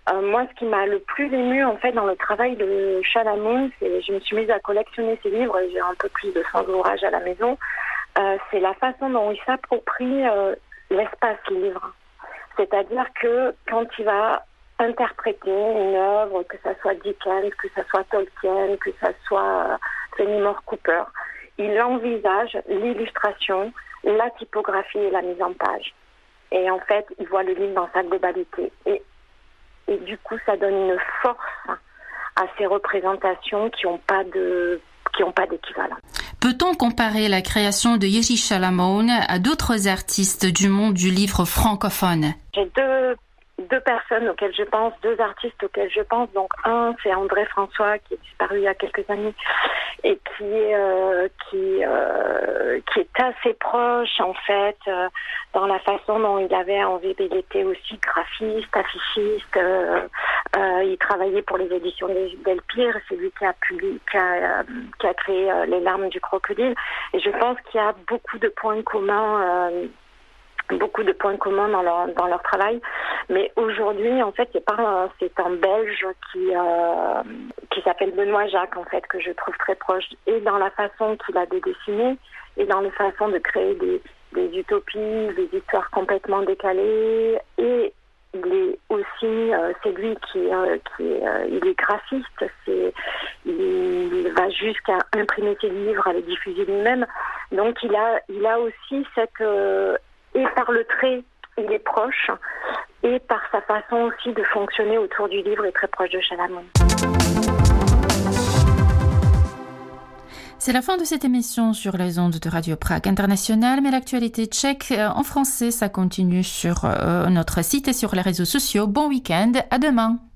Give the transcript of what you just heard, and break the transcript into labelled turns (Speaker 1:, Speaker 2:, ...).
Speaker 1: Moi, ce qui m'a le plus ému en fait dans le travail de Chalamon, c'est je me suis mise à collectionner ses livres et j'ai un peu plus de 100 ouvrages à la maison. C'est la façon dont il s'approprie l'espace livre. C'est-à-dire que quand il va interpréter une œuvre, que ça soit Dickens, que ça soit Tolkien, que ça soit Fenimore Cooper, il envisage l'illustration, la typographie et la mise en page. Et en fait, il voit le livre dans sa globalité. Et du coup, ça donne une force à ces représentations qui n'ont pas d'équivalent.
Speaker 2: Peut-on comparer la création de Yeşil Şalamun à d'autres artistes du monde du livre francophone?
Speaker 1: J'ai deux personnes auxquelles je pense, deux artistes auxquels je pense. Donc un, c'est André François qui est disparu il y a quelques années et qui est assez proche en fait dans la façon dont il avait envie. Il était aussi graphiste, affichiste. Il travaillait pour les éditions Delpire. C'est lui qui a créé Les larmes du crocodile. Et je pense qu'il y a beaucoup de points communs dans leur travail. Mais aujourd'hui, en fait, c'est un Belge qui s'appelle Benoît Jacques, en fait, que je trouve très proche, et dans la façon qu'il a de dessiner, et dans la façon de créer des utopies, des histoires complètement décalées, et il est aussi, c'est lui il est graphiste, il va jusqu'à imprimer ses livres, à les diffuser lui-même. Donc il a aussi et par le trait, il est proche, et par sa façon aussi de fonctionner autour du livre, il est très proche de Chalamon.
Speaker 2: C'est la fin de cette émission sur les ondes de Radio Prague International, mais l'actualité tchèque en français, ça continue sur notre site et sur les réseaux sociaux. Bon week-end, à demain.